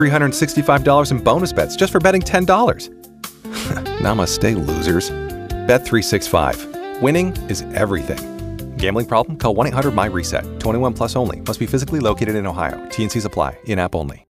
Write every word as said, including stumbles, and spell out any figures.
three hundred sixty-five dollars in bonus bets just for betting ten dollars. Namaste, losers. Bet three sixty-five. Winning is everything. Gambling problem? Call one eight hundred M Y RESET. twenty-one plus only. Must be physically located in Ohio. T and Cs apply. In-app only.